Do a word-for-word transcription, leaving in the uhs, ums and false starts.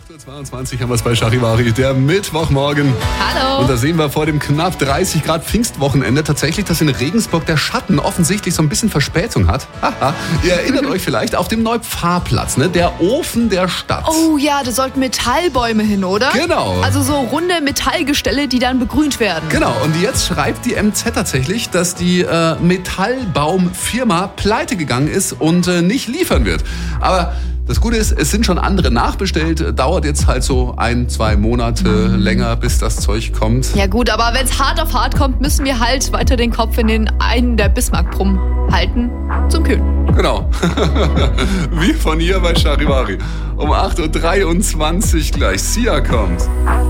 acht Uhr zweiundzwanzig haben wir es bei Charivari, der Mittwochmorgen. Hallo. Und da sehen wir vor dem knapp dreißig Grad Pfingstwochenende tatsächlich, dass in Regensburg der Schatten offensichtlich so ein bisschen Verspätung hat. Haha. Ihr erinnert euch vielleicht auf dem Neupfarrplatz, ne? Der Ofen der Stadt. Oh ja, da sollten Metallbäume hin, oder? Genau. Also so runde Metallgestelle, die dann begrünt werden. Genau, und jetzt schreibt die M Z tatsächlich, dass die äh, Metallbaumfirma pleite gegangen ist und äh, nicht liefern wird. Aber das Gute ist, es sind schon andere nachbestellt. Dauert jetzt halt so ein, zwei Monate länger, bis das Zeug kommt. Ja gut, aber wenn es hart auf hart kommt, müssen wir halt weiter den Kopf in den einen der Bismarck-Brunnen halten zum Kühlen. Genau. Wie von hier bei Charivari. Um acht Uhr dreiundzwanzig gleich. Sia kommt.